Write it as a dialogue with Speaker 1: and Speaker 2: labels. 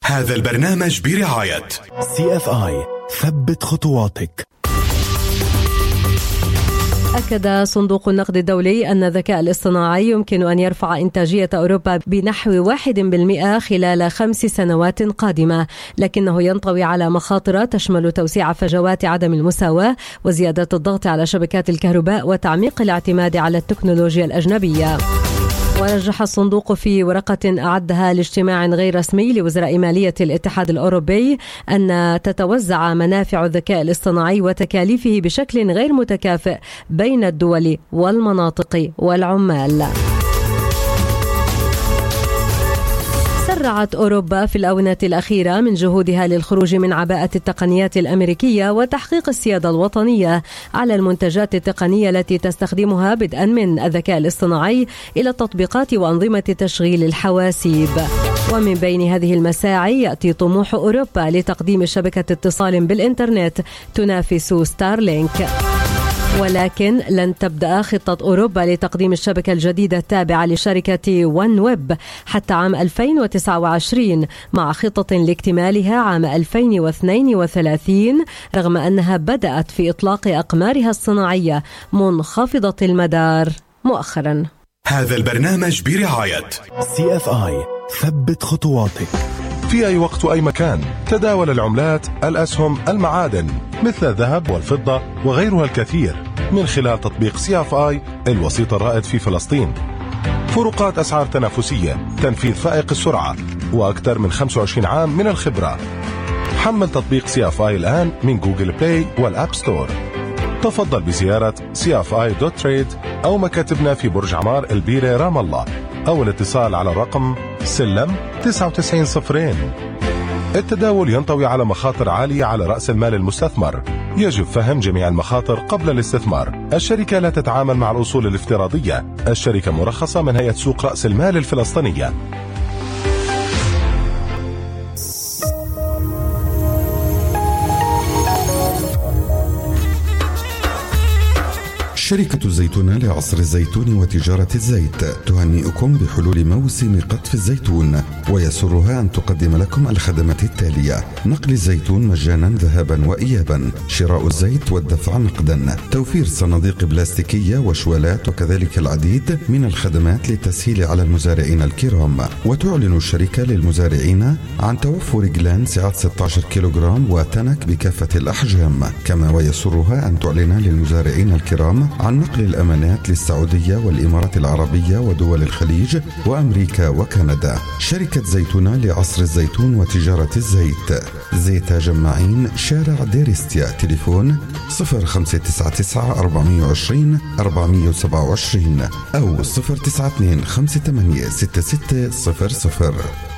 Speaker 1: هذا البرنامج برعاية
Speaker 2: CFI. ثبت خطواتك.
Speaker 3: أكد صندوق النقد الدولي أن الذكاء الاصطناعي يمكن أن يرفع إنتاجية أوروبا بنحو 1% خلال 5 سنوات قادمة، لكنه ينطوي على مخاطر تشمل توسيع فجوات عدم المساواة وزيادة الضغط على شبكات الكهرباء وتعميق الاعتماد على التكنولوجيا الأجنبية. ورجح الصندوق في ورقة أعدها لاجتماع غير رسمي لوزراء مالية الاتحاد الأوروبي أن تتوزع منافع الذكاء الاصطناعي وتكاليفه بشكل غير متكافئ بين الدول والمناطق والعمال. سرعت أوروبا في الآونة الأخيرة من جهودها للخروج من عباءة التقنيات الأمريكية وتحقيق السيادة الوطنية على المنتجات التقنية التي تستخدمها، بدءا من الذكاء الاصطناعي إلى التطبيقات وأنظمة تشغيل الحواسيب. ومن بين هذه المساعي يأتي طموح أوروبا لتقديم شبكة اتصال بالإنترنت تنافس ستارلينك. ولكن لن تبدأ خطة أوروبا لتقديم الشبكة الجديدة التابعة لشركة ون ويب حتى عام 2029، مع خطة لاكتمالها عام 2032، رغم أنها بدأت في إطلاق أقمارها الصناعية منخفضة المدار مؤخرا.
Speaker 1: هذا البرنامج برعاية
Speaker 2: CFI. ثبت خطواتك.
Speaker 4: في أي وقت وأي مكان تداول العملات، الأسهم، المعادن مثل الذهب والفضة وغيرها الكثير من خلال تطبيق CFI الوسيط الرائد في فلسطين. فروقات أسعار تنافسية، تنفيذ فائق السرعة، وأكثر من 25 عام من الخبرة. حمل تطبيق CFI الآن من جوجل بلاي والأب ستور. تفضل بزيارة cfi.trade أو مكاتبنا في برج عمار البيرة رام الله، أو الاتصال على الرقم سلم 9902. التداول ينطوي على مخاطر عالية على رأس المال المستثمر. يجب فهم جميع المخاطر قبل الاستثمار. الشركة لا تتعامل مع الأصول الافتراضية. الشركة مرخصة من هيئة سوق رأس المال الفلسطينية.
Speaker 5: شركة الزيتون لعصر الزيتون وتجارة الزيت تهنئكم بحلول موسم قطف الزيتون، ويسرها أن تقدم لكم الخدمات التالية: نقل الزيتون مجانا ذهابا وإيابا، شراء الزيت والدفع نقدا، توفير صناديق بلاستيكية وشوالات، وكذلك العديد من الخدمات للتسهيل على المزارعين الكرام. وتعلن الشركة للمزارعين عن توفر جلان سعة 16 كيلوغرام وتنك بكافة الأحجام. كما ويسرها أن تعلن للمزارعين الكرام عن نقل الأمانات للسعودية والإمارات العربية ودول الخليج وأمريكا وكندا. شركة زيتون لعصر الزيتون وتجارة الزيت، زيت جماعين، شارع ديرستيا، تليفون 0599 420 427 أو 092 58 6600.